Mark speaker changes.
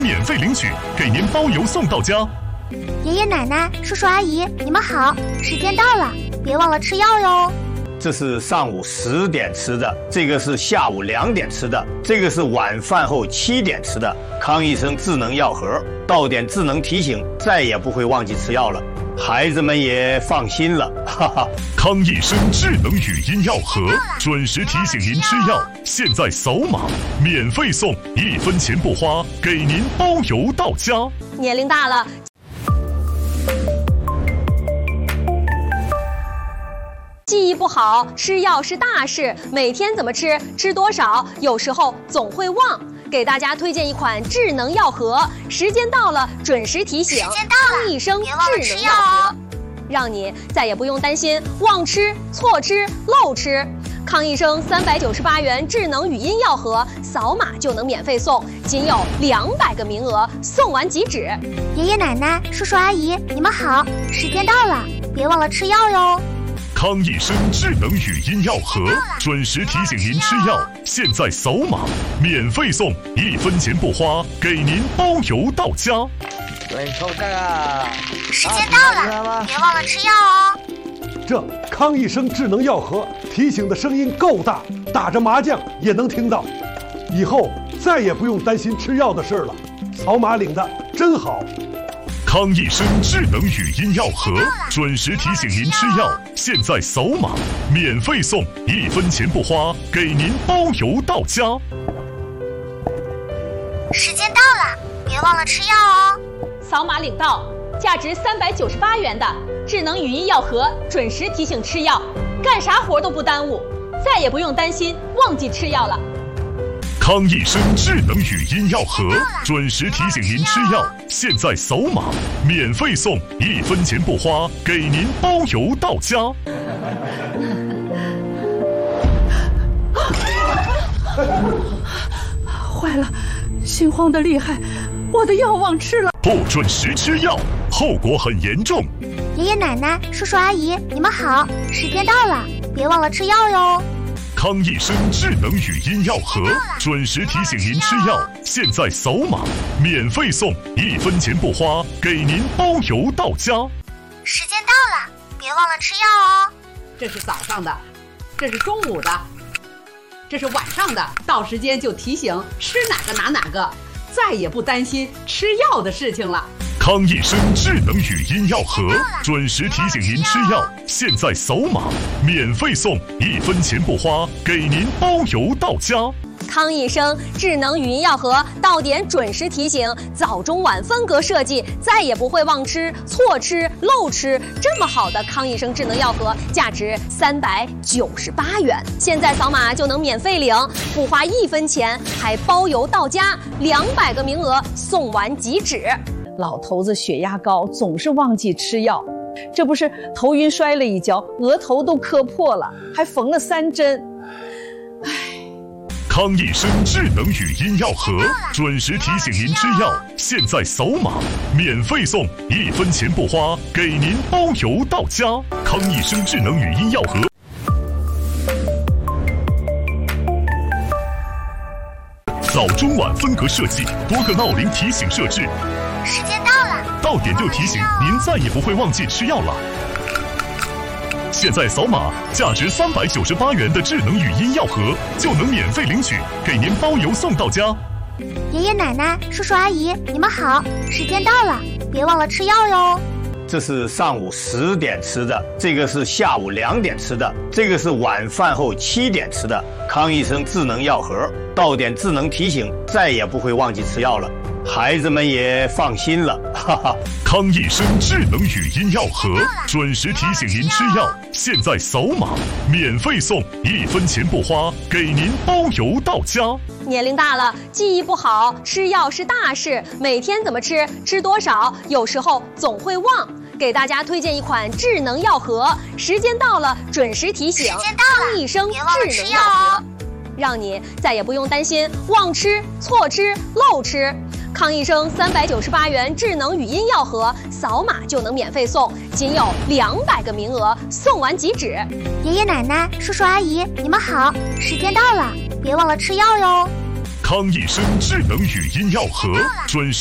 Speaker 1: 免费领取，给您包邮送到家。
Speaker 2: 爷爷奶奶、叔叔阿姨，你们好，时间到了，别忘了吃药哟。
Speaker 3: 这是上午10点吃的，这个是下午2点吃的，这个是晚饭后7点吃的。康医生智能药盒，到点智能提醒，再也不会忘记吃药了，孩子们也放心了，哈哈。
Speaker 1: 康医生智能语音药盒，准时提醒您吃药，现在扫码免费送，1分钱不花，给您包邮到家。
Speaker 4: 年龄大了，记忆不好，吃药是大事，每天怎么吃，吃多少，有时候总会忘。给大家推荐一款智能药盒，时间到了准时提醒，康医生智能药盒，让你再也不用担心忘吃、错吃、漏吃。康医生398元智能语音药盒，扫码就能免费送，仅有200个名额，送完即止。
Speaker 2: 爷爷奶奶、叔叔阿姨，你们好，时间到了，别忘了吃药哟。
Speaker 1: 康医生智能语音药盒，准时提醒您吃药，现在扫码免费送，1分钱不花，给您包邮到家。
Speaker 5: 对，抽这个。
Speaker 2: 时间到了，别忘了吃药哦。
Speaker 6: 这康医生智能药盒提醒的声音够大，打着麻将也能听到。以后再也不用担心吃药的事了，扫码领的真好。
Speaker 1: 康医生智能语音药盒，准时提醒您吃药，现在扫码免费送，1分钱不花，给您包邮到家。
Speaker 2: 时间到了，别忘了吃药哦。
Speaker 4: 扫码领到，价值398元的智能语音药盒，准时提醒吃药，干啥活都不耽误，再也不用担心忘记吃药了。
Speaker 1: 康医生智能语音药盒，准时提醒您吃药，现在扫码免费送，1分钱不花，给您包邮到家。
Speaker 7: 坏了，心慌的厉害，我的药忘吃了。
Speaker 1: 不准时吃药，后果很严重。
Speaker 2: 爷爷奶奶、叔叔阿姨，你们好，时间到了，别忘了吃药哟。
Speaker 1: 康医生智能语音药盒，准时提醒您吃药，现在扫码免费送，1分钱不花，给您包邮到家。
Speaker 2: 时间到了，别忘了吃药哦。
Speaker 7: 这是早上的，这是中午的，这是晚上的，到时间就提醒吃哪个拿哪个，再也不担心吃药的事情了。
Speaker 1: 康医生智能语音药盒，准时提醒您吃药，现在扫码免费送，1分钱不花，给您包邮到家。
Speaker 4: 康医生智能语音药盒，到点准时提醒，早中晚分隔设计，再也不会忘吃、错吃、漏吃。这么好的康医生智能药盒，价值398元，现在扫码就能免费领，不花1分钱，还包邮到家，200个名额，送完即止。
Speaker 7: 老头子血压高，总是忘记吃药，这不是头晕摔了一跤，额头都磕破了，还缝了3针。
Speaker 1: 康医生智能语音药盒，准时提醒您吃药，现在扫码免费送，1分钱不花，给您包邮到家。康医生智能语音药盒。早中晚分隔设计，多个闹铃提醒设置。
Speaker 2: 时间到了，
Speaker 1: 到点就提醒，您再也不会忘记吃药了。现在扫码，价值398元的智能语音药盒就能免费领取，给您包邮送到家。
Speaker 2: 爷爷奶奶、叔叔阿姨，你们好，时间到了，别忘了吃药哟。
Speaker 3: 这是上午10点吃的，这个是下午2点吃的，这个是晚饭后7点吃的。康医生智能药盒，到点智能提醒，再也不会忘记吃药了，孩子们也放心了，哈哈。
Speaker 1: 康医生智能语音药盒，准时提醒您吃药，现在扫码免费送，1分钱不花，给您包邮到家。
Speaker 4: 年龄大了，记忆不好，吃药是大事，每天怎么吃，吃多少，有时候总会忘。给大家推荐一款智能药盒，时间到了准时提醒，康医生智能药盒，让你再也不用担心忘吃、错吃、漏吃。康医生398元智能语音药盒，扫码就能免费送，仅有200个名额，送完即止。
Speaker 2: 爷爷奶奶、叔叔阿姨，你们好，时间到了，别忘了吃药哟。
Speaker 1: 康益生智能语音药盒，准时。